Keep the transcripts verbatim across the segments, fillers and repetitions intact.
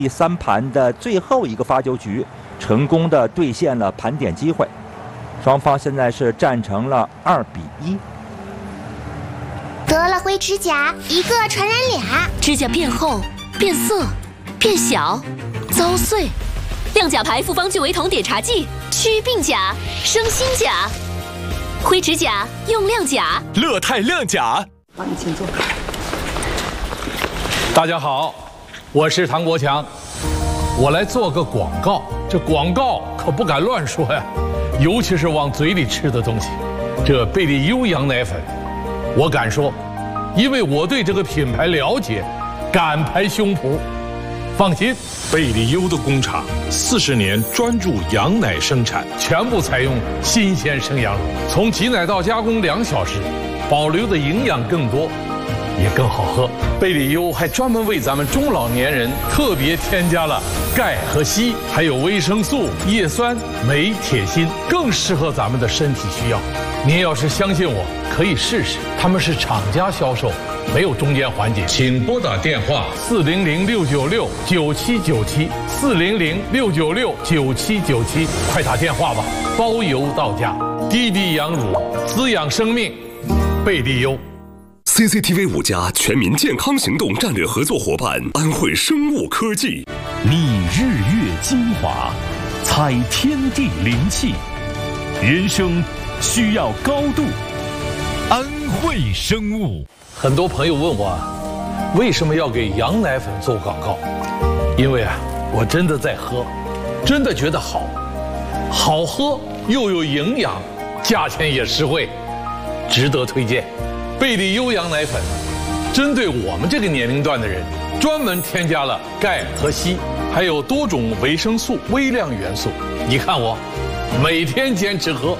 第三盘的最后一个发球局，成功的兑现了盘点机会，双方现在是战成了二比一。 得了灰指甲，一个传染俩， 指甲变厚、变色、变小、遭碎。亮甲牌复方聚维酮碘茶剂，祛病甲、生新甲。灰指甲用亮甲， 乐泰亮甲。 好，你请坐。 大家好，我是唐国强，我来做个广告。这广告可不敢乱说呀，尤其是往嘴里吃的东西。这贝利优羊奶粉，我敢说，因为我对这个品牌了解，敢拍胸脯。放心， 贝利优的工厂四十年专注羊奶生产， 全部采用新鲜生羊乳，从挤奶到加工两小时，保留的营养更多，也更好喝。贝利优还专门为咱们中老年人特别添加了钙和硒，还有维生素、叶酸、镁、铁、锌，更适合咱们的身体需要。您要是相信我，可以试试。他们是厂家销售，没有中间环节。请拨打电话四零零六九六九七九七四零零六九六九七九七，快打电话吧，包邮到家。滴滴羊乳，滋养生命，贝利优。 C C T V 五家全民健康行动战略合作伙伴安慧生物科技， 觅日月精华，采天地灵气，人生需要高度，安慧生物。 很多朋友问我，为什么要给羊奶粉做广告？因为啊，我真的在喝，真的觉得好，好喝又有营养，价钱也实惠，值得推荐。贝利优羊奶粉，针对我们这个年龄段的人，专门添加了钙和硒，还有多种维生素、微量元素。你看我，每天坚持喝。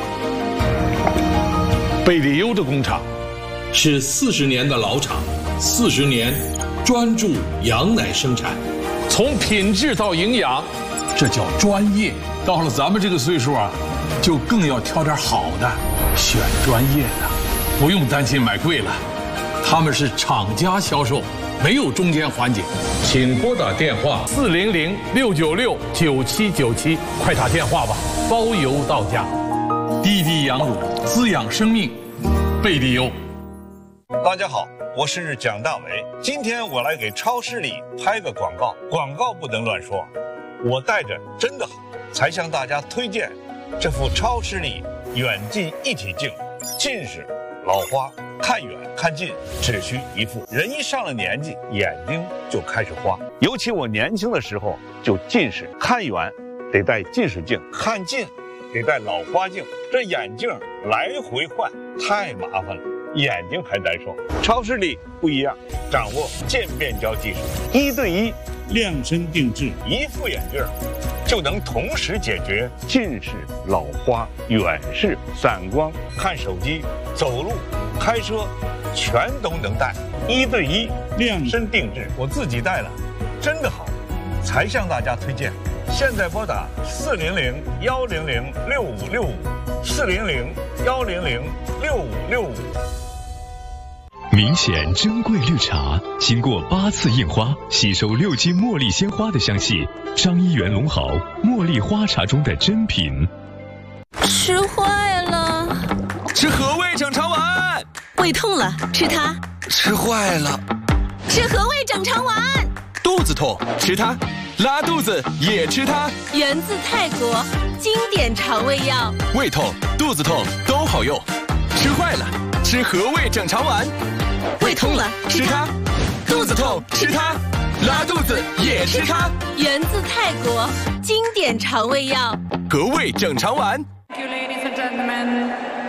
贝利优的工厂是四十年的老厂，四十年专注羊奶生产，从品质到营养，这叫专业。到了咱们这个岁数啊，就更要挑点好的，选专业的。不用担心买贵了，他们是厂家销售，没有中间环节。请拨打电话四零零六九六九七九七，快打电话吧，包邮到家。滴滴羊乳，滋养生命，贝利优。 大家好，我是蒋大为，今天我来给超市里拍个广告，广告不能乱说，我带着真的好，才向大家推荐这副超视力远近一体镜，近视。老花看远看近只需一副，人一上了年纪，眼睛就开始花。尤其我年轻的时候就近视，看远得戴近视镜，看近得戴老花镜，这眼镜来回换太麻烦了，眼睛还难受。超视力不一样，掌握渐变焦技术，一对一量身定制，一副眼镜就能同时解决近视、老花、远视、散光、看手机、走路、开车，全都能戴，一对一量身定制。我自己戴了，真的好，才向大家推荐。现在拨打四零零幺零零六五六五，四零零幺零零六五六五。 明显珍贵绿茶，经过八次印花，吸收六斤茉莉鲜花的香气。张一元龙好茉莉花茶中的珍品。 吃坏了， 吃和味整肠丸。 胃痛了，吃它。 吃坏了， 吃和味整肠丸。 肚子痛，吃它。拉肚子也吃它。 源自泰国，经典肠胃药。 胃痛、肚子痛都好用。吃坏了，吃和味整肠丸。 胃痛了， 吃它；肚子痛，吃它；拉肚子也吃它。 源自泰国，经典肠胃药。 和味整肠丸。 Thank you, ladies and gentlemen.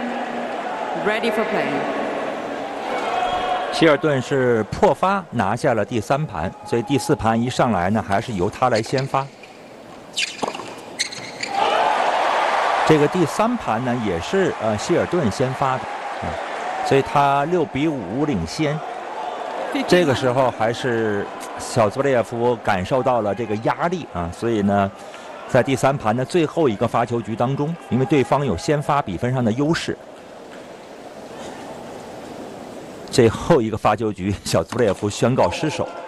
Ready for play. 希尔顿是破发拿下了第三盘，所以第四盘一上来呢，还是由他来先发。这个第三盘呢，也是呃希尔顿先发的。嗯所以他六比五领先，这个时候还是小兹布列夫感受到了这个压力啊，所以呢，在第三盘的最后一个发球局当中，因为对方有先发比分上的优势，最后一个发球局，小兹布列夫宣告失手。